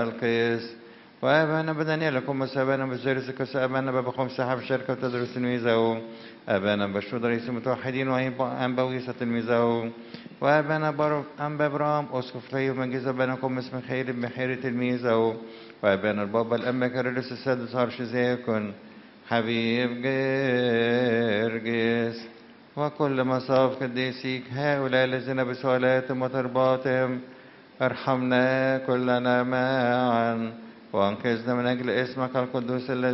القيس وأبانا بدنيا لكم وسابانا بجرسك وسابانا بابكم سحب شركة وتدرس تلميذه أبانا بشود رئيس المتوحدين وأنبويس تلميذه وأبانا أنبا برام أسقف لي ومجيز بينكم اسم خير بخير تلميذه وأبانا البابا الأنبا كارلس السادس هرش زيكن حبيب جرجس وكل مصاف قديسيك هؤلاء الذين بسؤالاتهم وترباطهم ارحمنا كلنا معا وانقذنا من أجل اسمك القدوس الذي